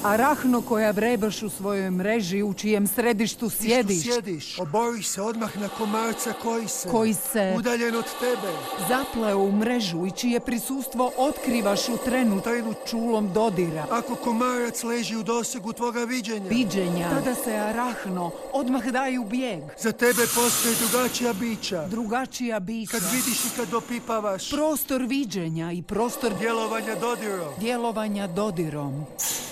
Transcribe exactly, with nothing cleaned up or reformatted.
Arahno koja vrebaš u svojoj mreži, u čijem središtu sjediš. Ti što sjediš, oboriš se odmah na komarca koji se, koji se udaljen od tebe, zapleo u mrežu i čije prisustvo otkrivaš u trenu, trenu čulom dodira. Ako komarac leži u dosegu tvoga viđenja, viđenja, tada se Arahno odmah daju bijeg. Za tebe postoji drugačija bića. Drugačija bića. Kad vidiš i kad dopipavaš. Prostor viđenja i prostor djelovanja dodirom. Djelovanja dodirom.